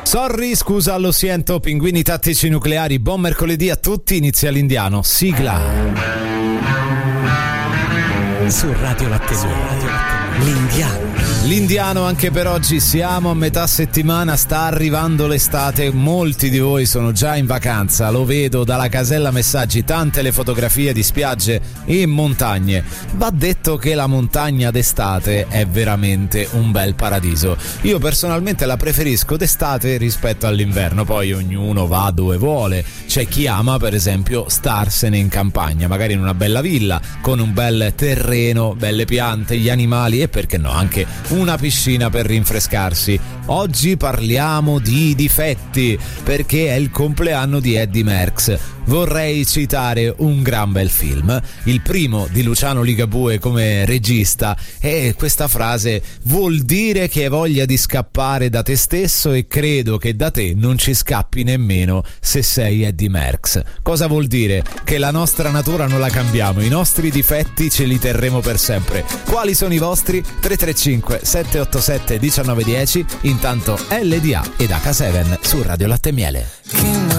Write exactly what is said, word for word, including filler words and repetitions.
Sorry, scusa, lo sento, pinguini tattici nucleari, buon mercoledì a tutti, inizia l'Indiano, sigla. Su Radio Latte Miele, l'Indiano. L'Indiano anche per oggi, siamo a metà settimana, sta arrivando l'estate, molti di voi sono già in vacanza, lo vedo dalla casella messaggi, tante le fotografie di spiagge e montagne. Va detto che la montagna d'estate è veramente un bel paradiso. Io personalmente la preferisco d'estate rispetto all'inverno, poi ognuno va dove vuole. C'è chi ama per esempio starsene in campagna, magari in una bella villa con un bel terreno, belle piante, gli animali e perché no anche una piscina per rinfrescarsi. Oggi parliamo di difetti perché è il compleanno di Eddie Merckx. Vorrei citare un gran bel film, il primo di Luciano Ligabue come regista, e questa frase: vuol dire che hai voglia di scappare da te stesso e credo che da te non ci scappi nemmeno se sei Eddie Merckx. Cosa vuol dire? Che la nostra natura non la cambiamo, i nostri difetti ce li terremo per sempre. Quali sono i vostri? tre tre cinque sette otto sette uno nove uno zero. Intanto L D A ed acca sette su Radio Latte Miele.